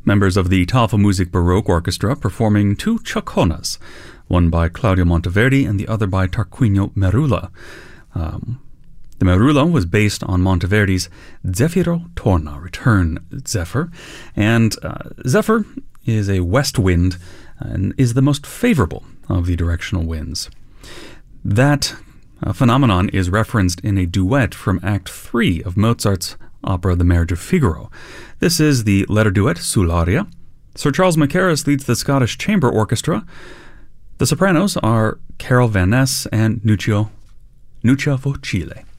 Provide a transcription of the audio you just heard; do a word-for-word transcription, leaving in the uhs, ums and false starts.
members of the Tafelmusik Baroque Orchestra performing two chaconas, one by Claudio Monteverdi and the other by Tarquinio Merula. Um, the Merula was based on Monteverdi's Zefiro Torna, Return Zephyr, and uh, Zephyr is a west wind and is the most favorable of the directional winds. That uh, phenomenon is referenced in a duet from Act three of Mozart's opera The Marriage of Figaro. This is the letter duet Sull'aria. Sir Charles Mackerras leads the Scottish Chamber Orchestra. The sopranos are Carol Van Ness and Nuccio, Nuccia Vocile.